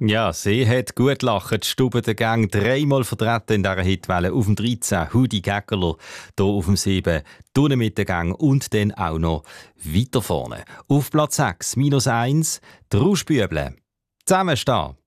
Ja, sie hat gut lachen. Die Stube der Gang dreimal vertreten in dieser Hitwelle. Auf dem 13 Hudi Gäckerler, hier auf dem 7 Tunnen mit der Gang und dann auch noch weiter vorne. Auf Platz 6 -1 die Rauschbüble. Zusammenstehen.